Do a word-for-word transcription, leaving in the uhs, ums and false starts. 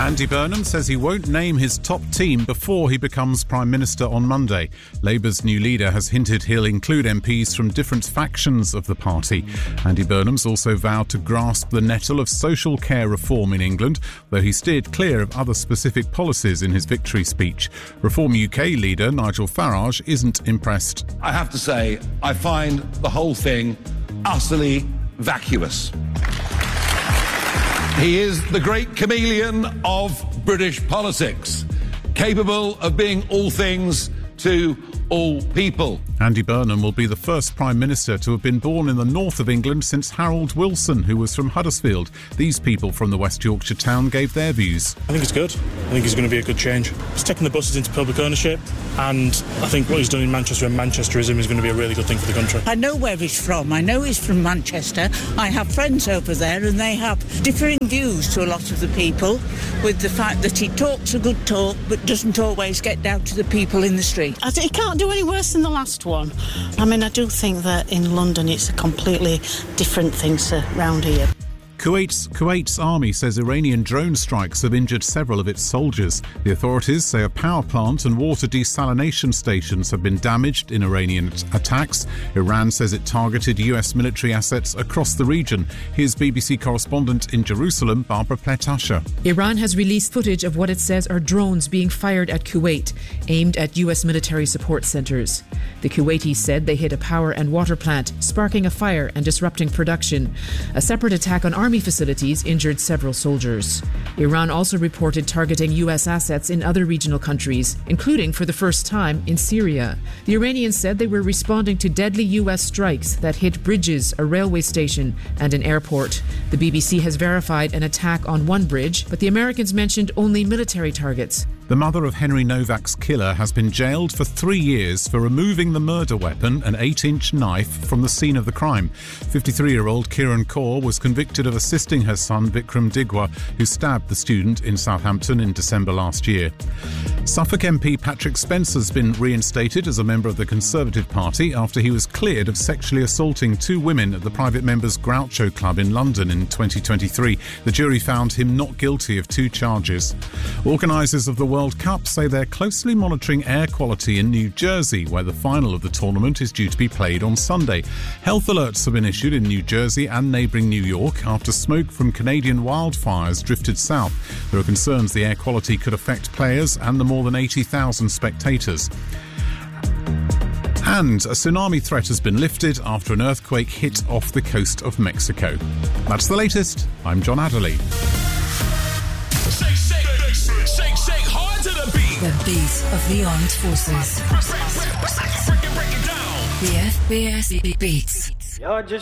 Andy Burnham says he won't name his top team before he becomes Prime Minister on Monday. Labour's new leader has hinted he'll include M Ps from different factions of the party. Andy Burnham's also vowed to grasp the nettle of social care reform in England, though he steered clear of other specific policies in his victory speech. Reform U K leader Nigel Farage isn't impressed. I have to say, I find the whole thing utterly vacuous. He is the great chameleon of British politics, capable of being all things to all people. Andy Burnham will be the first Prime Minister to have been born in the north of England since Harold Wilson, who was from Huddersfield. These people from the West Yorkshire town gave their views. I think it's good. I think it's going to be a good change. He's taking the buses into public ownership, and I think what he's done in Manchester and Manchesterism is going to be a really good thing for the country. I know where he's from. I know he's from Manchester. I have friends over there, and they have differing views to a lot of the people, with the fact that he talks a good talk but doesn't always get down to the people in the street. I think he can't do any worse than the last one. I mean, I do think that in London it's a completely different thing to round here. Kuwait's, Kuwait's army says Iranian drone strikes have injured several of its soldiers. The authorities say a power plant and water desalination stations have been damaged in Iranian attacks. Iran says it targeted U S military assets across the region. Here's B B C correspondent in Jerusalem, Barbara Pletasha. Iran has released footage of what it says are drones being fired at Kuwait, aimed at U S military support centres. The Kuwaitis said they hit a power and water plant, sparking a fire and disrupting production. A separate attack on army facilities injured several soldiers. Iran also reported targeting U S assets in other regional countries, including for the first time in Syria. The Iranians said they were responding to deadly U S strikes that hit bridges, a railway station and an airport. The B B C has verified an attack on one bridge, but the Americans mentioned only military targets. The mother of Henry Novak's killer has been jailed for three years for removing the murder weapon, an eight-inch knife, from the scene of the crime. fifty-three-year-old Kiran Kaur was convicted of assisting her son Vikram Digwa, who stabbed the student in Southampton in December last year. Suffolk M P Patrick Spencer has been reinstated as a member of the Conservative Party after he was cleared of sexually assaulting two women at the private members' Groucho Club in London in twenty twenty-three. The jury found him not guilty of two charges. Organisers of the World Cup say they're closely monitoring air quality in New Jersey, where the final of the tournament is due to be played on Sunday. Health alerts have been issued in New Jersey and neighbouring New York after smoke from Canadian wildfires drifted south. There are concerns the air quality could affect players and the more than eighty thousand spectators. And a tsunami threat has been lifted after an earthquake hit off the coast of Mexico. That's the latest. I'm John Adderley. Shake, shake, shake, shake, shake hard to the beat. The beat of the armed forces. Break it, break it down. The F B S Beats. You're just